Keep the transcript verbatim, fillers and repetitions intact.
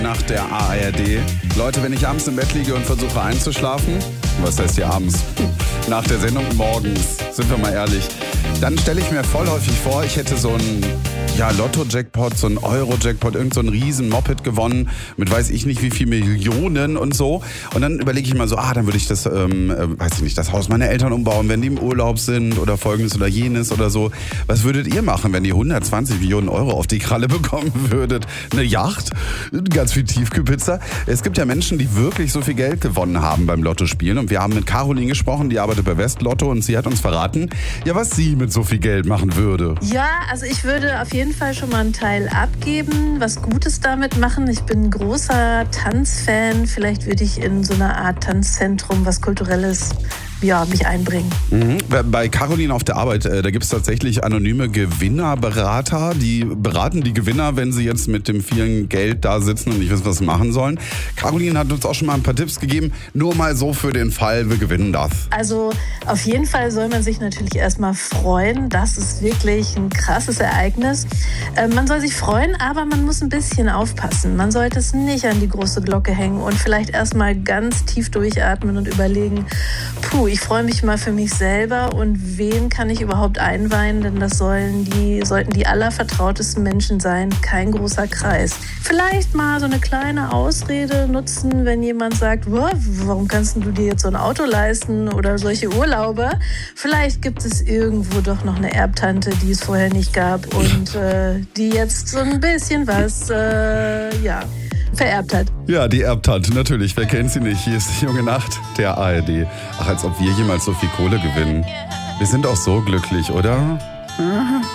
Nach der A R D. Leute, wenn ich abends im Bett liege und versuche einzuschlafen, was heißt hier abends? Nach der Sendung morgens, sind wir mal ehrlich, dann stelle ich mir voll häufig vor, ich hätte so einen ja, Lotto-Jackpot, so einen Euro-Jackpot, irgend so einen riesen Moped gewonnen mit weiß ich nicht wie viel Millionen und so. Und dann überlege ich mal so, ah, dann würde ich das, ähm, äh, weiß ich nicht, das Haus meiner Eltern umbauen, wenn die im Urlaub sind oder folgendes oder jenes oder so. Was würdet ihr machen, wenn ihr hundertzwanzig Millionen Euro auf die Kralle bekommen würdet? Eine Yacht? Ganz viel Tiefkühlpizza? Es gibt ja Menschen, die wirklich so viel Geld gewonnen haben beim Lottospielen. Und wir haben mit Caroline gesprochen, die arbeitet bei Westlotto und sie hat uns verraten, ja, was sie mit so viel Geld machen würde. Ja, also ich würde auf jeden Fall schon mal einen Teil abgeben, was Gutes damit machen. Ich bin ein großer Tanzfan. Vielleicht würde ich in so einer Art Tanzzentrum was Kulturelles ja, mich einbringen. Mhm. Bei Caroline auf der Arbeit, äh, da gibt es tatsächlich anonyme Gewinnerberater, die beraten die Gewinner, wenn sie jetzt mit dem vielen Geld da sitzen und nicht wissen, was sie machen sollen. Caroline hat uns auch schon mal ein paar Tipps gegeben, nur mal so für den Fall, wir gewinnen das. Also auf jeden Fall soll man sich natürlich erstmal freuen. Das ist wirklich ein krasses Ereignis. Äh, man soll sich freuen, aber man muss ein bisschen aufpassen. Man sollte es nicht an die große Glocke hängen und vielleicht erstmal ganz tief durchatmen und überlegen, puh, ich freue mich mal für mich selber und wen kann ich überhaupt einweihen, denn das sollen die, sollten die allervertrautesten Menschen sein, kein großer Kreis. Vielleicht mal so eine kleine Ausrede nutzen, wenn jemand sagt, warum kannst du dir jetzt so ein Auto leisten oder solche Urlaube? Vielleicht gibt es irgendwo doch noch eine Erbtante, die es vorher nicht gab und äh, die jetzt so ein bisschen was, äh, ja... vererbt hat. Ja, die Erbtante, natürlich. Wer kennt sie nicht? Hier ist die junge Nacht der A R D. Ach, als ob wir jemals so viel Kohle gewinnen. Wir sind auch so glücklich, oder?